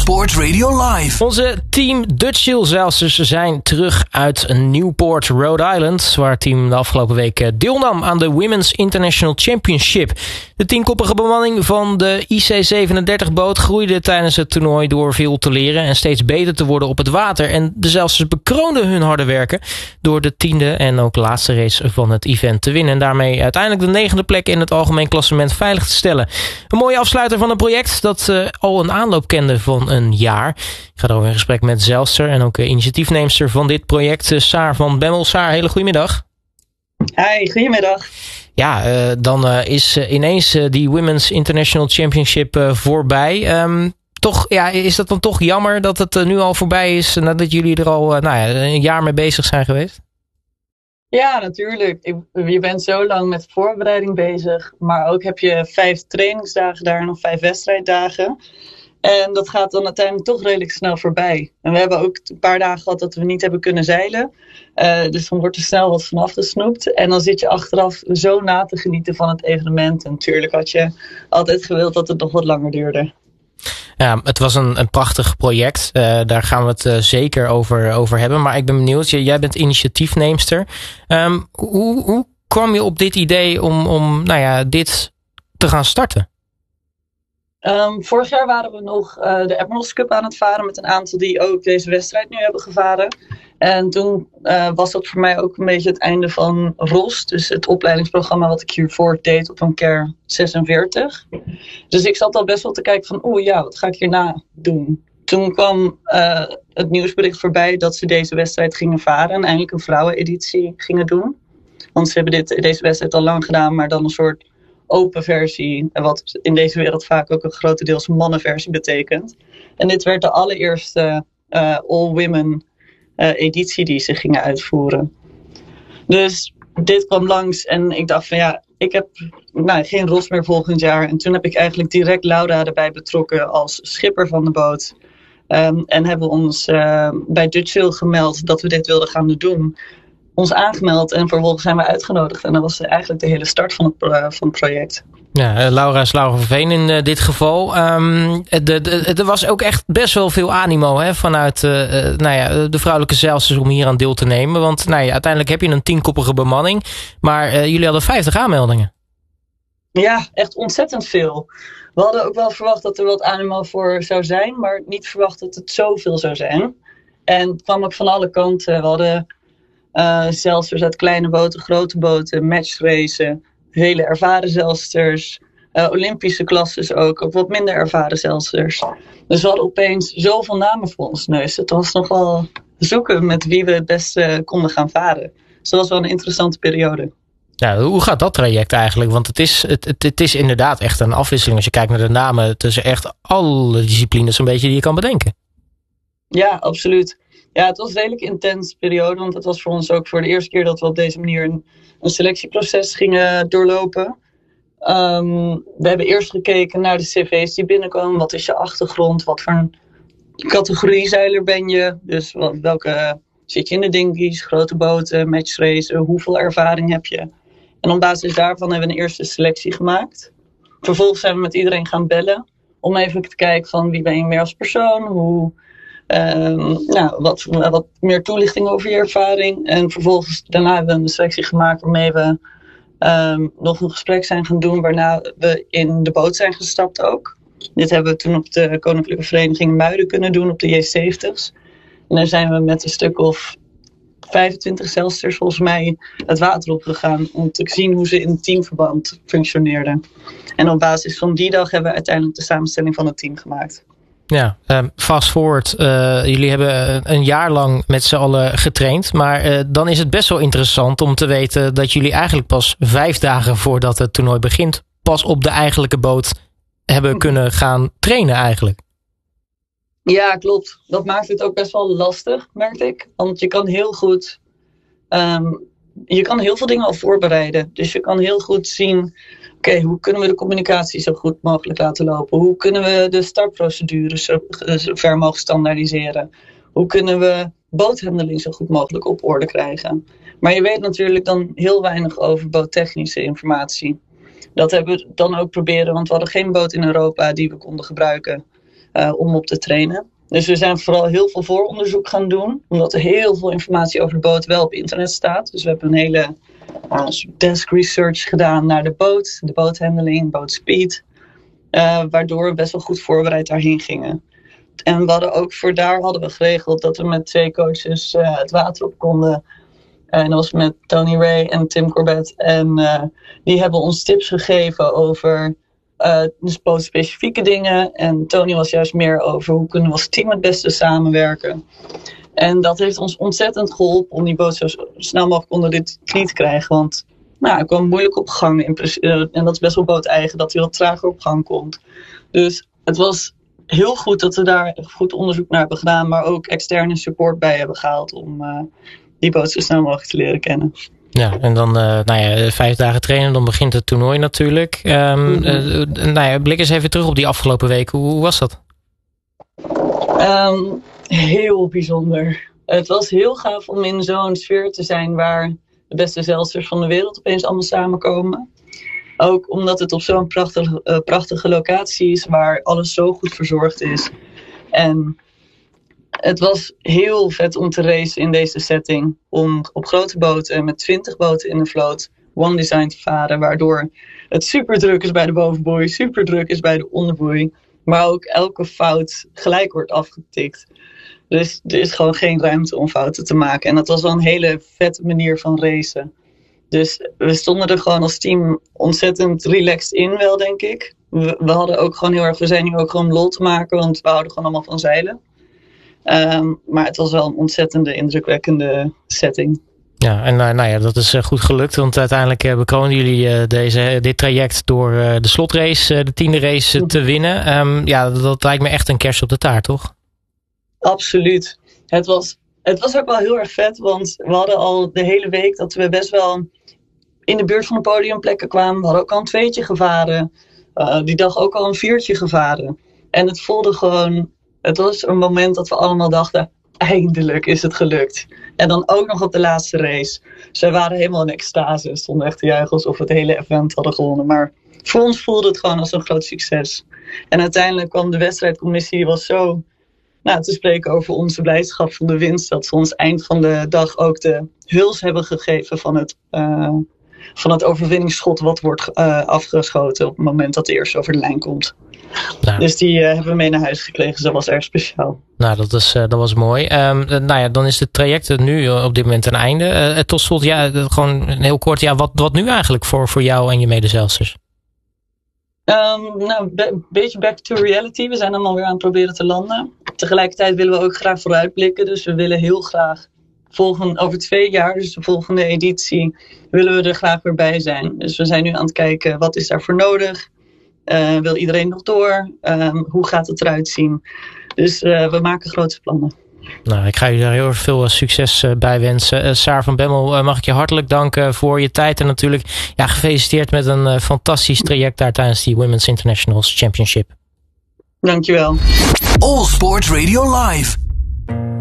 Sport Radio Live. Onze team Dutch zeilsters zijn terug uit Newport, Rhode Island, waar het team de afgelopen week deelnam aan de Women's International Championship. De 10-koppige bemanning van de IC-37-boot groeide tijdens het toernooi door veel te leren en steeds beter te worden op het water. En de zeilsters bekroonden hun harde werken door de 10e en ook laatste race van het event te winnen. En daarmee uiteindelijk de 9e plek in het algemeen klassement veilig te stellen. Een mooie afsluiter van een project dat al een aanloop kende van een jaar. Ik ga erover in gesprek met zeilster en ook initiatiefneemster van dit project, Saar van Bemmel. Saar, hele goedemiddag. Hi, goedemiddag. Ja, dan is ineens die Women's International Championship voorbij. Toch, ja, is dat dan toch jammer dat het nu al voorbij is nadat jullie er al een jaar mee bezig zijn geweest? Ja, natuurlijk. Je bent zo lang met voorbereiding bezig. Maar ook heb je 5 trainingsdagen daar en nog 5 wedstrijddagen. En dat gaat dan uiteindelijk toch redelijk snel voorbij. En we hebben ook een paar dagen gehad dat we niet hebben kunnen zeilen. Dus dan wordt er snel wat vanaf gesnoept. En dan zit je achteraf zo na te genieten van het evenement. En natuurlijk had je altijd gewild dat het nog wat langer duurde. Ja, het was een prachtig project. Daar gaan we het zeker over hebben. Maar ik ben benieuwd, jij bent initiatiefneemster. Hoe kwam je op dit idee om dit te gaan starten? Vorig jaar waren we nog de Admirals Cup aan het varen met een aantal die ook deze wedstrijd nu hebben gevaren. En toen was dat voor mij ook een beetje het einde van ROS. Dus het opleidingsprogramma wat ik hiervoor deed op een keer 46. Dus ik zat al best wel te kijken van wat ga ik hierna doen? Toen kwam het nieuwsbericht voorbij dat ze deze wedstrijd gingen varen. En eindelijk een vrouweneditie gingen doen. Want ze hebben deze wedstrijd al lang gedaan, maar dan een soort open versie. Wat in deze wereld vaak ook een grotendeels mannenversie betekent. En dit werd de allereerste all-women editie die ze gingen uitvoeren. Dus dit kwam langs en ik dacht van ik heb geen ROS meer volgend jaar. En toen heb ik eigenlijk direct Laura erbij betrokken als schipper van de boot. En hebben we ons bij Dutch Sail gemeld dat we dit wilden gaan doen. Ons aangemeld en vervolgens zijn we uitgenodigd. En dat was eigenlijk de hele start van het project. Ja, Laura is Laura van Veen in dit geval. Er was ook echt best wel veel animo vanuit de vrouwelijke zeilsters om hier aan deel te nemen. Want uiteindelijk heb je een 10-koppige bemanning. Maar jullie hadden 50 aanmeldingen. Ja, echt ontzettend veel. We hadden ook wel verwacht dat er wat animo voor zou zijn. Maar niet verwacht dat het zoveel zou zijn. En het kwam ook van alle kanten. We hadden zeilsters uit kleine boten, grote boten, matchracen, hele ervaren zeilsters, Olympische klasses ook wat minder ervaren zeilsters. Dus we hadden opeens zoveel namen voor ons neus. Het was nog wel zoeken met wie we het beste konden gaan varen. Dus dat was wel een interessante periode. Ja, hoe gaat dat traject eigenlijk? Want het is inderdaad echt een afwisseling. Als je kijkt naar de namen tussen echt alle disciplines een beetje die je kan bedenken. Ja, absoluut. Ja, het was een redelijk intense periode, want het was voor ons ook voor de eerste keer dat we op deze manier een selectieproces gingen doorlopen. We hebben eerst gekeken naar de cv's die binnenkomen. Wat is je achtergrond? Wat voor een categorie zeiler ben je? Dus welke zit je in de dinghies, grote boten, matchracen? Hoeveel ervaring heb je? En op basis daarvan hebben we een eerste selectie gemaakt. Vervolgens zijn we met iedereen gaan bellen om even te kijken van wie ben je meer als persoon, wat meer toelichting over je ervaring. En vervolgens daarna hebben we een selectie gemaakt waarmee we nog een gesprek zijn gaan doen. Waarna we in de boot zijn gestapt ook. Dit hebben we toen op de Koninklijke Vereniging Muiden kunnen doen op de J70's. En daar zijn we met een stuk of 25 zeilsters volgens mij het water op gegaan. Om te zien hoe ze in teamverband functioneerden. En op basis van die dag hebben we uiteindelijk de samenstelling van het team gemaakt. Ja, fast forward. Jullie hebben een jaar lang met z'n allen getraind. Maar dan is het best wel interessant om te weten dat jullie eigenlijk pas 5 dagen voordat het toernooi begint, pas op de eigenlijke boot hebben kunnen gaan trainen eigenlijk. Ja, klopt. Dat maakt het ook best wel lastig, merkte ik. Want je kan heel goed je kan heel veel dingen al voorbereiden. Dus je kan heel goed zien, oké, hoe kunnen we de communicatie zo goed mogelijk laten lopen? Hoe kunnen we de startprocedures zo ver mogelijk standaardiseren? Hoe kunnen we boothandeling zo goed mogelijk op orde krijgen? Maar je weet natuurlijk dan heel weinig over boottechnische informatie. Dat hebben we dan ook proberen, want we hadden geen boot in Europa die we konden gebruiken. om op te trainen. Dus we zijn vooral heel veel vooronderzoek gaan doen. Omdat er heel veel informatie over de boot wel op internet staat. Dus we hebben een hele desk research gedaan naar de boothandling, bootspeed. Waardoor we best wel goed voorbereid daarheen gingen. En we hadden ook daar hadden we geregeld dat we met 2 coaches het water op konden. En dat was met Tony Ray en Tim Corbett. En die hebben ons tips gegeven over dus bootspecifieke dingen. En Tony was juist meer over hoe kunnen we als team het beste samenwerken. En dat heeft ons ontzettend geholpen om die boot zo snel mogelijk onder dit knie te krijgen. Want hij kwam moeilijk op gang. En dat is best wel booteigen dat hij wat trager op gang komt. Dus het was heel goed dat we daar goed onderzoek naar hebben gedaan. Maar ook externe support bij hebben gehaald om die boot zo snel mogelijk te leren kennen. Ja, en dan 5 dagen trainen, dan begint het toernooi natuurlijk. Blik eens even terug op die afgelopen weken. Hoe was dat? Heel bijzonder. Het was heel gaaf om in zo'n sfeer te zijn waar de beste zeilsters van de wereld opeens allemaal samenkomen. Ook omdat het op zo'n prachtige locatie is waar alles zo goed verzorgd is. En het was heel vet om te racen in deze setting. Om op grote boten met 20 boten in de vloot one design te varen. Waardoor het super druk is bij de bovenboei, super druk is bij de onderboei. Maar ook elke fout gelijk wordt afgetikt. Dus er is gewoon geen ruimte om fouten te maken. En dat was wel een hele vette manier van racen. Dus we stonden er gewoon als team ontzettend relaxed in wel, denk ik. We hadden ook gewoon heel erg, we zijn nu ook gewoon lol te maken, want we houden gewoon allemaal van zeilen. Maar het was wel een ontzettende, indrukwekkende setting. Ja, en dat is goed gelukt, want uiteindelijk bekronen jullie dit traject door de slotrace, de 10e race te winnen. Dat lijkt me echt een kers op de taart, toch? Absoluut. Het was ook wel heel erg vet, want we hadden al de hele week dat we best wel in de buurt van de podiumplekken kwamen. We hadden ook al een 2'tje gevaren. Die dag ook al een 4'tje gevaren. En het voelde gewoon, het was een moment dat we allemaal dachten, eindelijk is het gelukt. En dan ook nog op de laatste race. Zij waren helemaal in extase. Het stonden echt te juichen alsof we het hele event hadden gewonnen. Maar voor ons voelde het gewoon als een groot succes. En uiteindelijk kwam de wedstrijdcommissie, die was zo te spreken over onze blijdschap van de winst. Dat ze ons eind van de dag ook de huls hebben gegeven van het overwinningsschot wat wordt afgeschoten op het moment dat de eerste over de lijn komt. Nou. Dus die hebben we mee naar huis gekregen. Dus dat was erg speciaal. Nou, dat was mooi. Dan is het traject nu op dit moment een einde. Tot slot, gewoon heel kort. Wat nu eigenlijk voor jou en je medezeilsters? Een beetje back to reality. We zijn allemaal weer aan het proberen te landen. Tegelijkertijd willen we ook graag vooruitblikken. Dus we willen heel graag over 2 jaar, dus de volgende editie, willen we er graag weer bij zijn. Dus we zijn nu aan het kijken, wat is daarvoor nodig? Wil iedereen nog door? Hoe gaat het eruit zien? Dus we maken grote plannen. Nou, ik ga jullie daar heel erg veel succes bij wensen. Saar van Bemmel, mag ik je hartelijk danken voor je tijd. En natuurlijk gefeliciteerd met een fantastisch traject daar tijdens die Women's Internationals Championship. Dankjewel. All Sports Radio Live.